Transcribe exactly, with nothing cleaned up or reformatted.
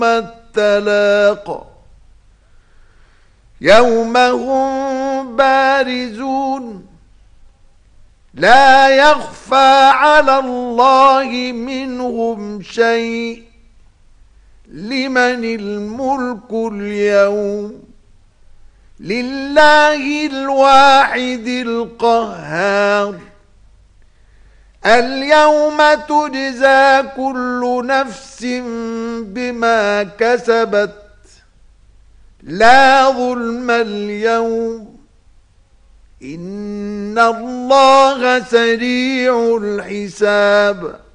التلاق يوم هم بارزون لا يخفى على الله منهم شيء لمن الملك اليوم لله الواحد القهار اليوم تجزى كل نفس بما كسبت لا ظلم اليوم إن الله سريع الحساب.